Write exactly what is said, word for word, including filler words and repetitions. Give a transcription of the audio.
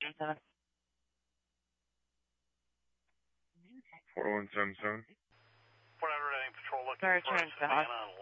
four one seven seven. four hundred Patrol looking Sorry, for turn Savannah